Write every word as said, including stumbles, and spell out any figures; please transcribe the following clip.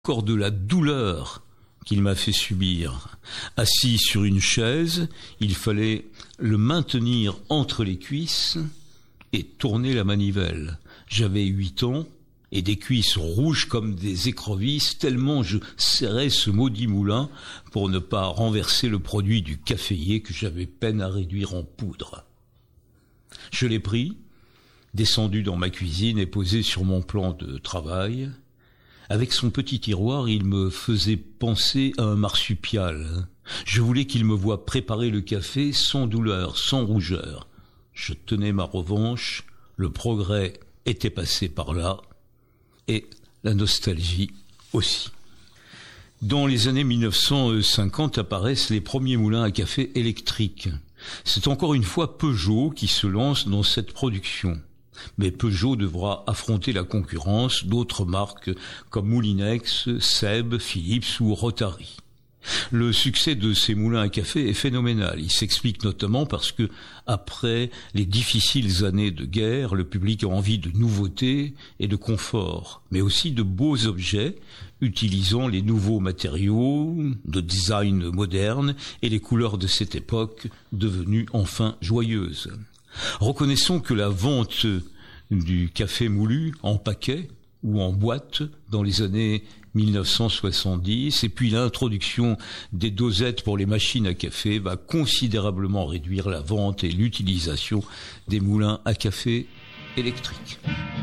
Encore de la douleur qu'il m'a fait subir. Assis sur une chaise, il fallait le maintenir entre les cuisses et tourner la manivelle. J'avais huit ans et des cuisses rouges comme des écrevisses, tellement je serrais ce maudit moulin pour ne pas renverser le produit du caféier que j'avais peine à réduire en poudre. Je l'ai pris, descendu dans ma cuisine et posé sur mon plan de travail. Avec son petit tiroir, il me faisait penser à un marsupial. Je voulais qu'il me voie préparer le café sans douleur, sans rougeur. Je tenais ma revanche, le progrès était passé par là, et la nostalgie aussi. Dans les années mille neuf cent cinquante apparaissent les premiers moulins à café électriques. C'est encore une fois Peugeot qui se lance dans cette production. Mais Peugeot devra affronter la concurrence d'autres marques comme Moulinex, Seb, Philips ou Rotary. Le succès de ces moulins à café est phénoménal. Il s'explique notamment parce que, après les difficiles années de guerre, le public a envie de nouveautés et de confort, mais aussi de beaux objets utilisant les nouveaux matériaux, de design moderne et les couleurs de cette époque devenues enfin joyeuses. Reconnaissons que la vente du café moulu en paquet ou en boîte dans les années mille neuf cent soixante-dix et puis l'introduction des dosettes pour les machines à café va considérablement réduire la vente et l'utilisation des moulins à café électriques.